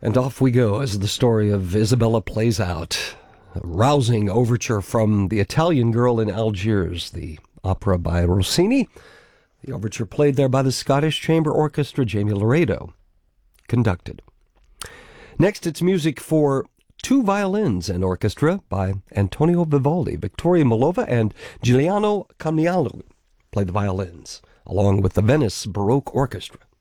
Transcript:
And off we go as the story of Isabella plays out. A rousing overture from The Italian Girl in Algiers, the opera by Rossini. The overture played there by the Scottish Chamber Orchestra, Jamie Laredo conducted. Next, it's music for two violins and orchestra by Antonio Vivaldi. Victoria Milova and Giuliano Camialo play the violins, along with the Venice Baroque Orchestra.